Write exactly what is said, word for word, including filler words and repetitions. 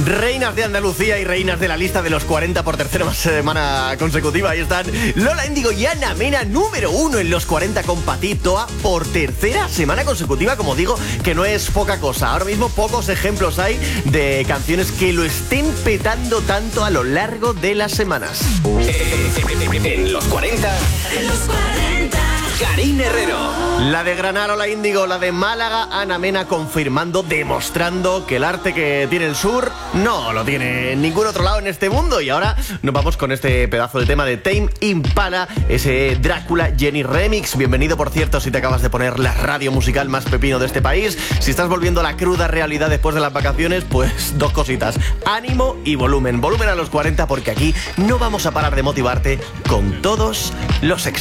Reinas de Andalucía y reinas de la lista de los cuarenta por tercera semana consecutiva. Ahí están Lola Índigo y Ana Mena, número uno en los cuarenta con Patito Toa por tercera semana consecutiva. Como digo, que no es poca cosa. Ahora mismo pocos ejemplos hay de canciones que lo estén petando tanto a lo largo de las semanas. En los cuarenta, en los cuarenta, Karina Herrero. La de Granada, Lola Índigo, la de Málaga, Ana Mena, confirmando, demostrando que el arte que tiene el sur no lo tiene en ningún otro lado en este mundo. Y ahora nos vamos con este pedazo de tema de Tame Impala, ese Drácula Jenny Remix. Bienvenido, por cierto, si te acabas de poner la radio musical más pepino de este país. Si estás volviendo a la cruda realidad después de las vacaciones, pues dos cositas: ánimo y volumen. Volumen a los cuarenta, porque aquí no vamos a parar de motivarte con todos los éxitos.